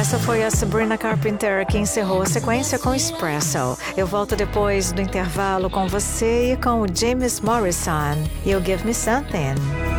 Essa foi a Sabrina Carpenter que encerrou a sequência com Espresso. Eu volto depois do intervalo com você e com o James Morrison. You Give Me Something.